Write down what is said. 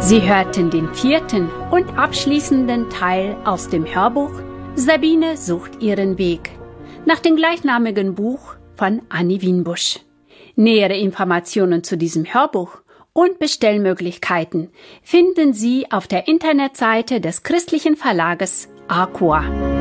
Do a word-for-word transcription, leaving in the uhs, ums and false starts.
Sie hörten den vierten und abschließenden Teil aus dem Hörbuch Sabine sucht ihren Weg nach dem gleichnamigen Buch von Annie Wienbusch. Nähere Informationen zu diesem Hörbuch und Bestellmöglichkeiten finden Sie auf der Internetseite des christlichen Verlages Arcoa.